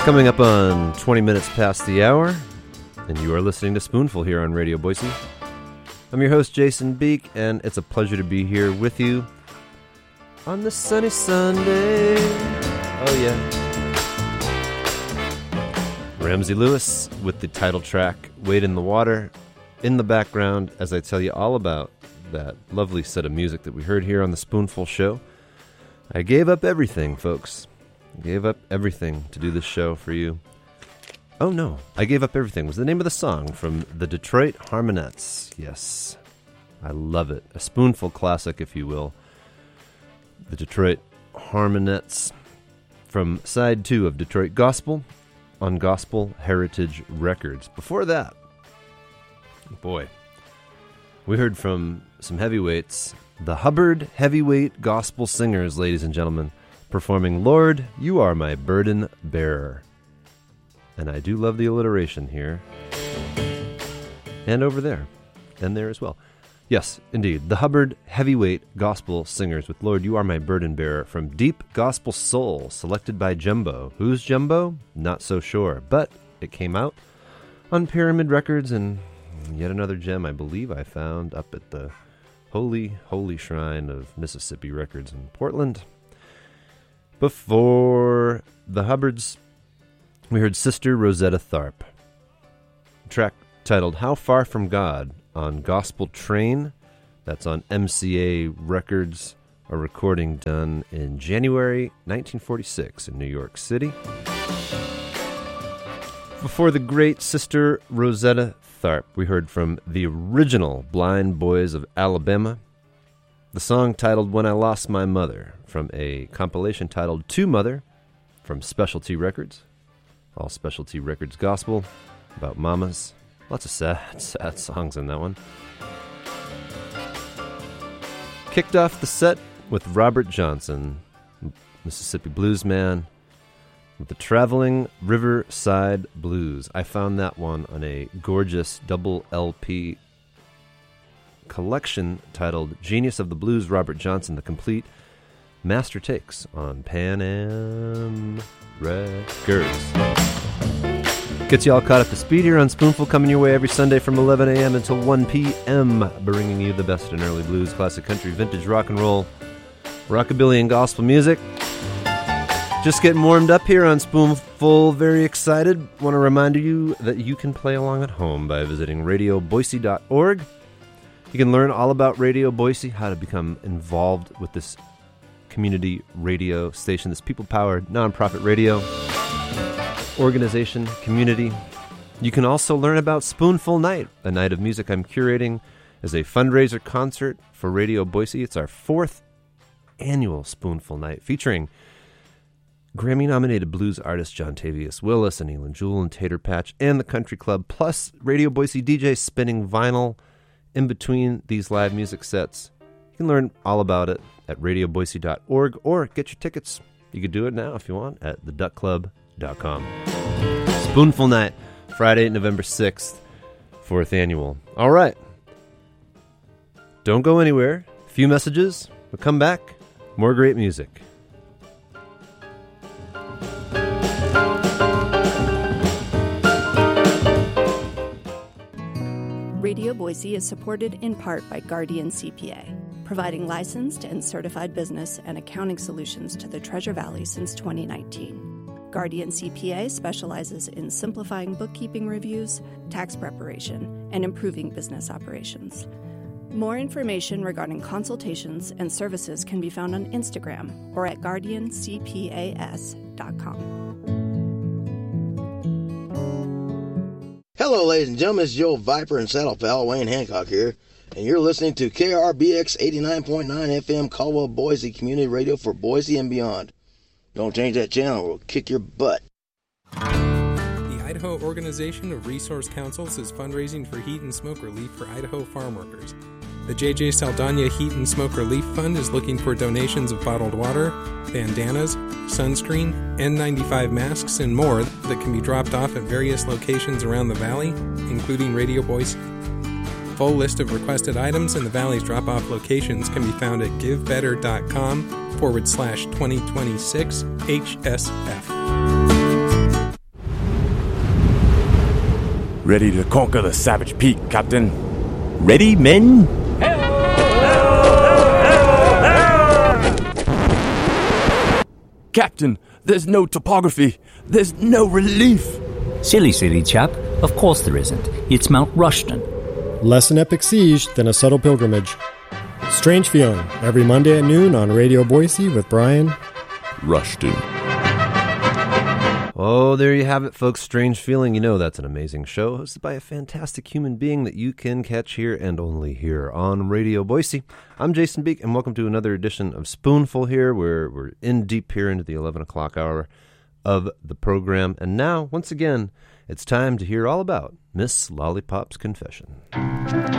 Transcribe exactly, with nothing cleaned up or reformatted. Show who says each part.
Speaker 1: Coming up on twenty minutes past the hour, and you are listening to Spoonful here on Radio Boise. I'm your host, Jason Beek, and it's a pleasure to be here with you on this sunny Sunday. Oh, yeah. Ramsey Lewis with the title track, Wade in the Water, in the background as I tell you all about that lovely set of music that we heard here on the Spoonful Show. I gave up everything, folks. I gave up everything to do this show for you. Oh, no. I Gave Up Everything was the name of the song from the Detroit Harmonettes. Yes. I love it. A spoonful classic, if you will. The Detroit Harmonettes from side two of Detroit Gospel on Gospel Heritage Records. Before that, boy, we heard from some heavyweights, the Hubbard Heavyweight Gospel Singers, ladies and gentlemen, performing Lord, You Are My Burden Bearer. And I do love the alliteration here. And over there. And there as well. Yes, indeed. The Hubbard Heavyweight Gospel Singers with Lord, You Are My Burden Bearer from Deep Gospel Soul, selected by Jumbo. Who's Jumbo? Not so sure. But it came out on Pyramid Records, and yet another gem I believe I found up at the Holy, Holy Shrine of Mississippi Records in Portland. Before the Hubbards, we heard Sister Rosetta Tharpe. A track titled How Far From God on Gospel Train. That's on M C A Records, a recording done in January nineteen forty-six in New York City. Before the great Sister Rosetta Tharpe, we heard from the original Blind Boys of Alabama. The song titled When I Lost My Mother, from a compilation titled To Mother, from Specialty Records. All Specialty Records gospel, about mamas. Lots of sad, sad songs in that one. Kicked off the set with Robert Johnson, Mississippi blues man, with the Traveling Riverside Blues. I found that one on a gorgeous double L P collection titled Genius of the Blues, Robert Johnson, the complete master takes on Pan Am Records. Gets you all caught up to speed here on Spoonful, coming your way every Sunday from eleven a.m. until one p.m., bringing you the best in early blues, classic country, vintage rock and roll, rockabilly, and gospel music. Just getting warmed up here on Spoonful. Very excited. Want to remind you that you can play along at home by visiting radio boise dot org. You can learn all about Radio Boise, how to become involved with this community radio station, this people-powered nonprofit radio organization, community. You can also learn about Spoonful Night, a night of music I'm curating as a fundraiser concert for Radio Boise. It's our fourth annual Spoonful Night, featuring Grammy-nominated blues artist John Tavius Willis and Elin Jewell and Tater Patch and the Country Club, plus Radio Boise D Js spinning vinyl in between these live music sets. You can learn all about it at radio boise dot org or get your tickets. You can do it now if you want at the duck club dot com. Spoonful Night, Friday, November sixth, fourth annual. All right. Don't go anywhere. A few messages. We'll come back. More great music.
Speaker 2: Radio Boise is supported in part by Guardian C P A, providing licensed and certified business and accounting solutions to the Treasure Valley since twenty nineteen. Guardian C P A specializes in simplifying bookkeeping reviews, tax preparation, and improving business operations. More information regarding consultations and services can be found on Instagram or at guardian c p a s dot com.
Speaker 3: Hello, ladies and gentlemen. It's Joe Viper and Saddle Pal Wayne Hancock here, and you're listening to K R B X eighty-nine point nine F M Caldwell, Boise Community Radio for Boise and beyond. Don't change that channel, we'll kick your butt.
Speaker 4: The Idaho Organization of Resource Councils is fundraising for heat and smoke relief for Idaho farm workers. The J J Saldana Heat and Smoke Relief Fund is looking for donations of bottled water, bandanas, sunscreen, N ninety-five masks, and more that can be dropped off at various locations around the valley, including Radio Boise. Full list of requested items and the Valley's drop-off locations can be found at givebetter.com forward slash 2026 HSF.
Speaker 5: Ready to conquer the savage peak, Captain.
Speaker 6: Ready, men?
Speaker 5: Captain, there's no topography. There's no relief.
Speaker 6: Silly, silly chap. Of course there isn't. It's Mount Rushton.
Speaker 7: Less an epic siege than a subtle pilgrimage. Strange Feeling, every Monday at noon on Radio Boise with Brian
Speaker 5: Rushton.
Speaker 1: Oh, there you have it, folks. Strange Feeling. You know that's an amazing show hosted by a fantastic human being that you can catch here and only here on Radio Boise. I'm Jason Beek, and welcome to another edition of Spoonful here, where we're in deep here into the eleven o'clock hour of the program. And now, once again, it's time to hear all about Miss Lollipop's confession.